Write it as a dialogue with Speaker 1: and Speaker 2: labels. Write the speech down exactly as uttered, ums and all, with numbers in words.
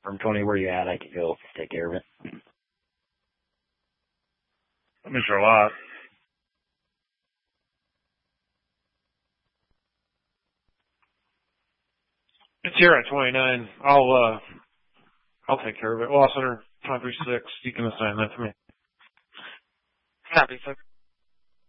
Speaker 1: From twenty where you at, I could go take care of it.
Speaker 2: That means a lot. It's here at twenty-nine. I'll, uh, I'll take care of it. Law Center, five three six. You can assign that to me.
Speaker 3: Copy, sir.